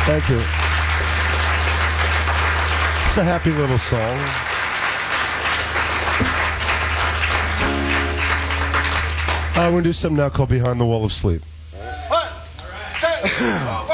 Thank you. It's a happy little song. We're going to do something now called Behind the Wall of Sleep. 1, 2,